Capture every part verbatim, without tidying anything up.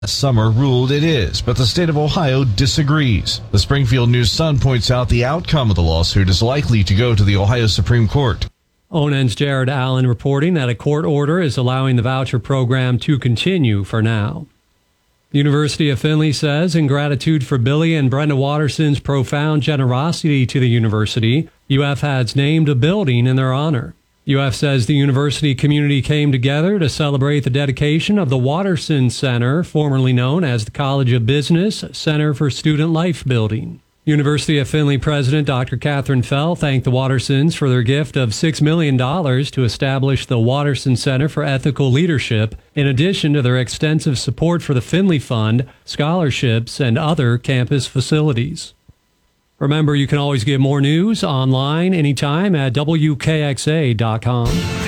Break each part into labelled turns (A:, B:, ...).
A: Summer ruled it is, but the state of Ohio disagrees. The Springfield News-Sun points out the outcome of the lawsuit is likely to go to the Ohio Supreme Court.
B: O N N's Jared Allen reporting that a court order is allowing the voucher program to continue for now. The University of Findlay says, in gratitude for Billy and Brenda Watterson's profound generosity to the university, U F has named a building in their honor. U F says the university community came together to celebrate the dedication of the Watterson Center, formerly known as the College of Business Center for Student Life Building. University of Findlay President Doctor Catherine Fell thanked the Wattersons for their gift of six million dollars to establish the Watterson Center for Ethical Leadership, in addition to their extensive support for the Findlay Fund, scholarships, and other campus facilities. Remember, you can always get more news online anytime at W K X A dot com.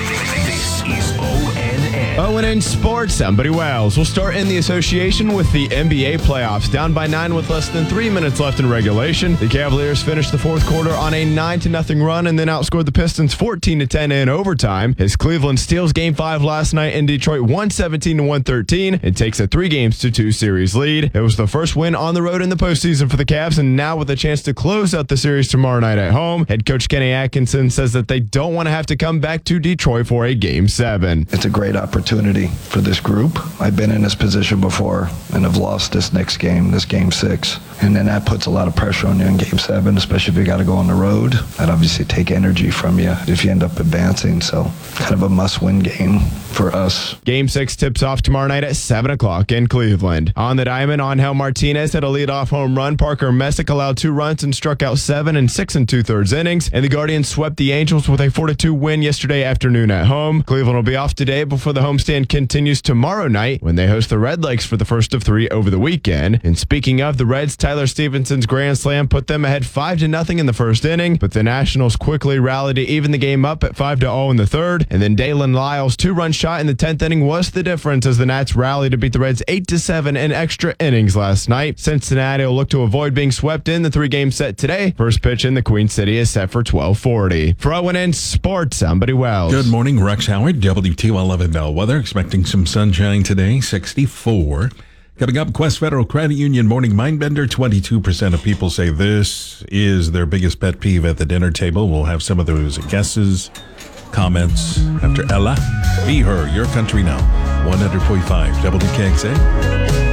C: This is O N N.
D: O N N Sports, I'm Buddy Wells. We'll start in the association with the N B A playoffs. Down by nine with less than three minutes left in regulation. The Cavaliers finished the fourth quarter on a nine to nothing run and then outscored the Pistons fourteen to ten in overtime. As Cleveland steals game five last night in Detroit one seventeen to one thirteen and takes a three games to two series lead. It was the first win on the road in the postseason for the Cavs, and now with a chance to close out the series tomorrow night at home. Head coach Kenny Atkinson says that they don't want to have to come back to Detroit for a game seven.
E: It's a great opportunity for this group. I've been in this position before and have lost this next game, this game six. And then that puts a lot of pressure on you in game seven, especially if you got to go on the road. That obviously take energy from you if you end up advancing. So kind of a must-win game for us.
D: Game six tips off tomorrow night at seven o'clock in Cleveland. On the diamond, Angel Martinez had a leadoff home run. Parker Messick allowed two runs and struck out seven in six and two-thirds innings. And the Guardians swept the Angels with a four to two win yesterday afternoon at home. Cleveland will be off today before the homestand continues tomorrow night when they host the Red Legs for the first of three over the weekend. And speaking of the Reds, Tyler Stevenson's grand slam put them ahead five to nothing in the first inning, but the Nationals quickly rallied to even the game up at five to oh in the third. And then Dalen Lyles' two-run shot in the tenth inning was the difference as the Nats rallied to beat the Reds eight to seven in extra innings last night. Cincinnati will look to avoid being swept in the three-game set today. First pitch in the Queen City is set for twelve forty. For O N N Sports, I'm Buddy Wells.
F: Good morning, Rex Howard, W T eleven Bellwether. Expecting some sunshine today, sixty-four. Coming up, Quest Federal Credit Union Morning Mindbender. twenty-two percent of people say this is their biggest pet peeve at the dinner table. We'll have some of those guesses, comments after Ella. Be Her, Your Country Now. one hundred point five W K X A.